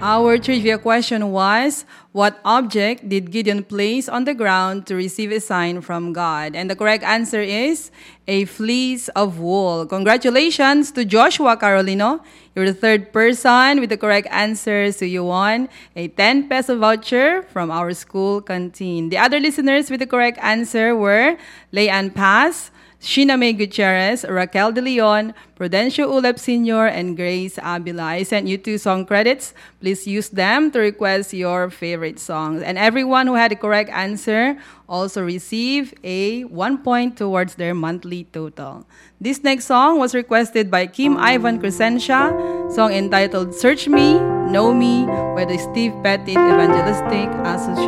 Our trivia question was, what object did Gideon place on the ground to receive a sign from God? And the correct answer is a fleece of wool. Congratulations to Joshua Carolino. You're the third person with the correct answer, so you won a 10 peso voucher from our school canteen. The other listeners with the correct answer were Leanne Paz, Sheena May Gutierrez, Raquel De Leon, Prudencio Ulep Sr., and Grace Abila. I sent you 2 song credits. Please use them to request your favorite songs. And everyone who had the correct answer also receive a 1 point towards their monthly total. This next song was requested by Kim Ivan Crescentia, song entitled Search Me, Know Me by the Steve Pettit Evangelistic Association.